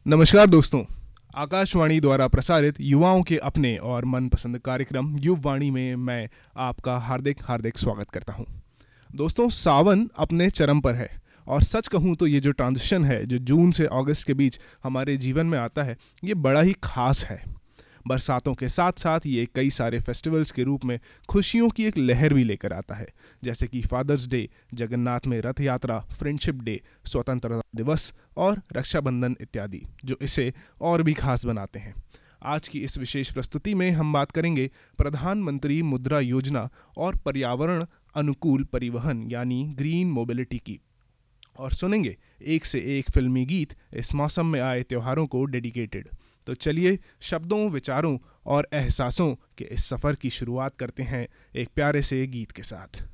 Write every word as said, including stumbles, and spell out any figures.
नमस्कार दोस्तों। आकाशवाणी द्वारा प्रसारित युवाओं के अपने और मनपसंद कार्यक्रम युववाणी में मैं आपका हार्दिक हार्दिक स्वागत करता हूं। दोस्तों, सावन अपने चरम पर है और सच कहूं तो ये जो ट्रांजिशन है जो जून से अगस्त के बीच हमारे जीवन में आता है, ये बड़ा ही खास है। बरसातों के साथ साथ ये कई सारे फेस्टिवल्स के रूप में खुशियों की एक लहर भी लेकर आता है, जैसे कि फादर्स डे, जगन्नाथ में रथ यात्रा, फ्रेंडशिप डे, स्वतंत्रता दिवस और रक्षाबंधन इत्यादि, जो इसे और भी खास बनाते हैं। आज की इस विशेष प्रस्तुति में हम बात करेंगे प्रधानमंत्री मुद्रा योजना और पर्यावरण अनुकूल परिवहन यानी ग्रीन मोबिलिटी की, और सुनेंगे एक से एक फिल्मी गीत इस मौसम में आए त्योहारों को डेडिकेटेड। तो चलिए शब्दों, विचारों और एहसासों के इस सफ़र की शुरुआत करते हैं एक प्यारे से गीत के साथ।